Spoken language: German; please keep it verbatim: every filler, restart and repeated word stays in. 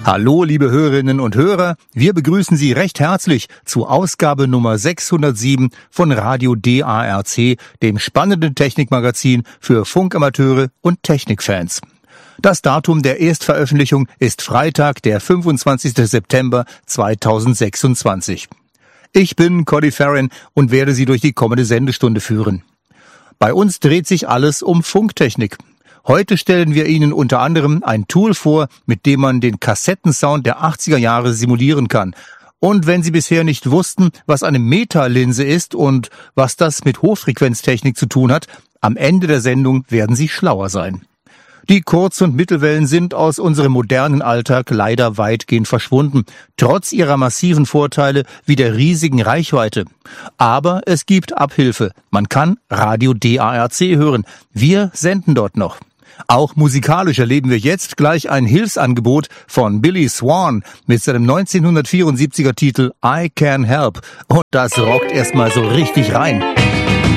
Hallo, liebe Hörerinnen und Hörer, wir begrüßen Sie recht herzlich zu Ausgabe Nummer sechshundertsieben von Radio D A R C, dem spannenden Technikmagazin für Funkamateure und Technikfans. Das Datum der Erstveröffentlichung ist Freitag, der fünfundzwanzigster September zweitausendsechsundzwanzig. Ich bin Cody Farron und werde Sie durch die kommende Sendestunde führen. Bei uns dreht sich alles um Funktechnik. Heute stellen wir Ihnen unter anderem ein Tool vor, mit dem man den Kassettensound der achtziger Jahre simulieren kann. Und wenn Sie bisher nicht wussten, was eine Metalinse ist und was das mit Hochfrequenztechnik zu tun hat, am Ende der Sendung werden Sie schlauer sein. Die Kurz- und Mittelwellen sind aus unserem modernen Alltag leider weitgehend verschwunden, trotz ihrer massiven Vorteile wie der riesigen Reichweite. Aber es gibt Abhilfe. Man kann Radio D A R C hören. Wir senden dort noch. Auch musikalisch erleben wir jetzt gleich ein Hilfsangebot von Billy Swan mit seinem neunzehnhundertvierundsiebziger Titel I Can Help. Und das rockt erstmal so richtig rein.